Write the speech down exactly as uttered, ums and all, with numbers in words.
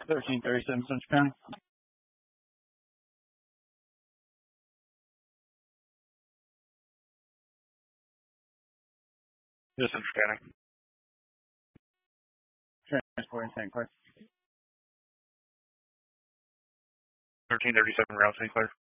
thirteen thirty-seven Central County. Yes, Central County. Transport in Saint Clair. thirteen thirty-seven Route Saint Clair.